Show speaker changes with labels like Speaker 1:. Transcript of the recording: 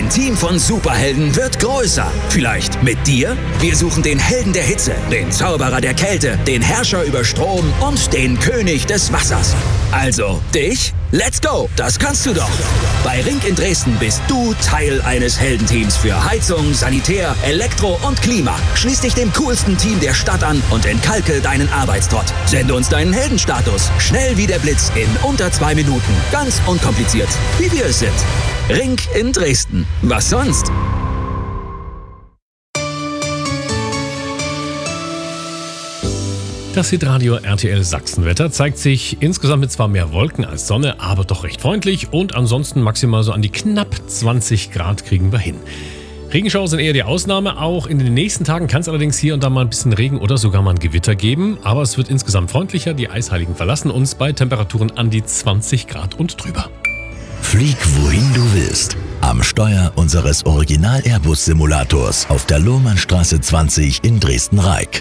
Speaker 1: Dein Team von Superhelden wird größer. Vielleicht mit dir? Wir suchen den Helden der Hitze, den Zauberer der Kälte, den Herrscher über Strom und den König des Wassers. Also, dich? Let's go! Das kannst du doch! Bei Ring in Dresden bist du Teil eines Heldenteams für Heizung, Sanitär, Elektro und Klima. Schließ dich dem coolsten Team der Stadt an und entkalke deinen Arbeitstrott. Sende uns deinen Heldenstatus. Schnell wie der Blitz in unter 2 Minuten. Ganz unkompliziert, wie wir es sind. Ring in Dresden. Was sonst?
Speaker 2: Das Hitradio RTL Sachsenwetter zeigt sich insgesamt mit zwar mehr Wolken als Sonne, aber doch recht freundlich und ansonsten maximal so an die knapp 20 Grad kriegen wir hin. Regenschauer sind eher die Ausnahme. Auch in den nächsten Tagen kann es allerdings hier und da mal ein bisschen Regen oder sogar mal ein Gewitter geben. Aber es wird insgesamt freundlicher. Die Eisheiligen verlassen uns bei Temperaturen an die 20 Grad und drüber.
Speaker 3: Flieg wohin du willst. Am Steuer unseres Original-Airbus-Simulators auf der Lohmannstraße 20 in Dresden-Reik.